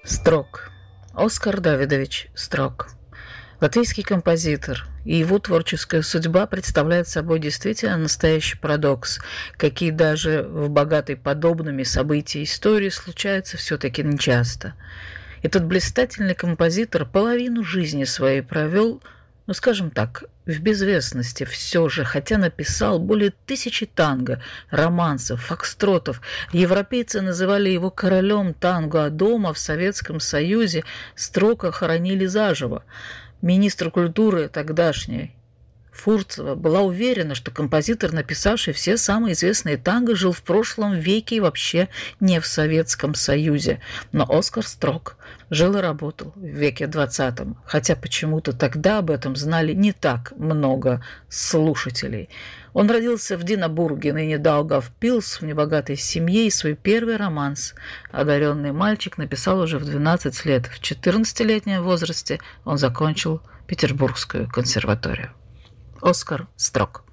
Строк. Оскар Давидович Строк. Латвийский композитор, и его творческая судьба представляет собой действительно настоящий парадокс, какие даже в богатой подобными событиями истории случаются все-таки нечасто. Этот блистательный композитор половину жизни своей провел, ну скажем так, в безвестности все же, хотя написал более 1000 танго, романсов, фокстротов. Европейцы называли его королем танго, а дома в Советском Союзе Строка хоронили заживо. Министр культуры тогдашней Фурцева была уверена, что композитор, написавший все самые известные танго, жил в прошлом веке и вообще не в Советском Союзе. Но Оскар Строк жил и работал в веке 20-м, хотя почему-то тогда об этом знали не так много слушателей. Он родился в Динабурге, ныне Даугавпилс, в небогатой семье, и свой первый романс одаренный мальчик написал уже в 12 лет. В 14-летнем возрасте он закончил Петербургскую консерваторию. Оскар Строк.